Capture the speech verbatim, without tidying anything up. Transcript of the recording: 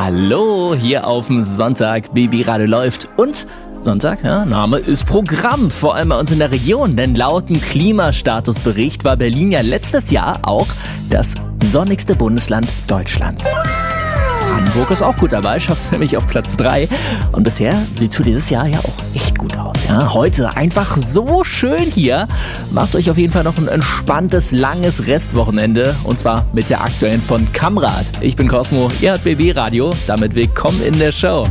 Hallo, hier auf dem Sonntag, Babyradio läuft und Sonntag, ja, Name ist Programm, vor allem bei uns in der Region, denn laut dem Klimastatusbericht war Berlin ja letztes Jahr auch das sonnigste Bundesland Deutschlands. Hamburg ist auch gut dabei, schafft es nämlich auf Platz drei. Und bisher sieht es für dieses Jahr ja auch echt gut aus. Ja, heute einfach so schön hier. Macht euch auf jeden Fall noch ein entspanntes, langes Restwochenende. Und zwar mit der aktuellen von Kamrad. Ich bin Cosmo, ihr hört B B Radio. Damit willkommen in der Show.